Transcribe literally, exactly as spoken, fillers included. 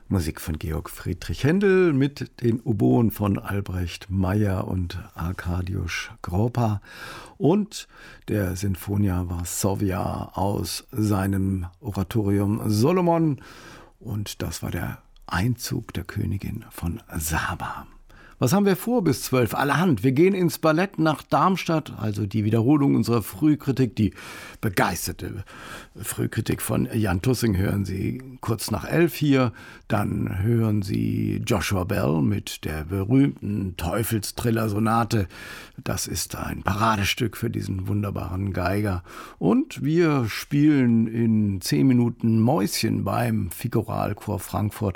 Musik von Georg Friedrich Händel mit den Oboen von Albrecht Meyer und Arkadiusz Gropa und der Sinfonia Varsovia aus seinem Oratorium Solomon, und das war der Einzug der Königin von Saba. Was haben wir vor bis zwölf? Allerhand. Wir gehen ins Ballett nach Darmstadt, also die Wiederholung unserer Frühkritik, die begeisterte Frühkritik von Jan Tussing hören Sie kurz nach elf hier. Dann hören Sie Joshua Bell mit der berühmten Teufelstriller-Sonate. Das ist ein Paradestück für diesen wunderbaren Geiger. Und wir spielen in zehn Minuten Mäuschen beim Figuralchor Frankfurt